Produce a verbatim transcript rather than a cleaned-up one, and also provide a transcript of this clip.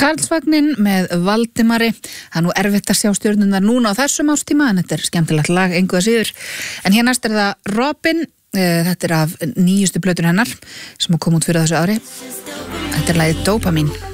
Karlsvagnin með Valdimari. Það er nú erfitt að sjá stjörnurnar núna á þessum ástíma, en þetta er skemmtilegt lag engu að síður. En hérna næst er það Robin. Þetta er af nýjustu plötun hennar sem kom út fyrir þessu ári. Þetta er lagið Dopamine.